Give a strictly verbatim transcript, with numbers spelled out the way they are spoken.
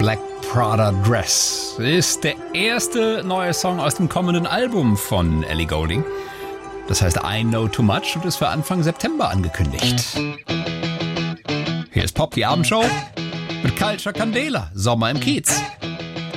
Black Prada Dress ist der erste neue Song aus dem kommenden Album von Ellie Goulding. Das heißt I Know Too Much und ist für Anfang September angekündigt. Hier ist Pop, die Abendshow mit Culture Candela, Sommer im Kiez.